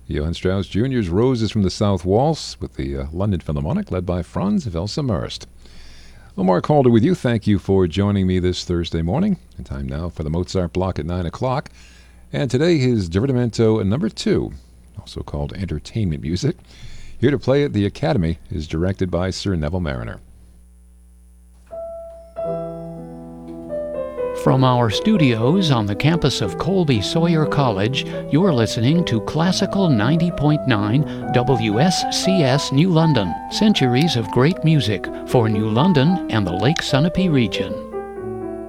Johann Strauss Jr.'s Roses from the South Waltz with the London Philharmonic led by Franz Welser-Möst. Well, Mark Halder with you. Thank you for joining me this Thursday morning. And time now for the Mozart block at 9 o'clock. And today his Divertimento number 2, also called Entertainment Music. Here to play at the Academy is directed by Sir Neville Marriner. From our studios on the campus of Colby Sawyer College, you're listening to Classical 90.9 WSCS New London. Centuries of great music for New London and the Lake Sunapee region.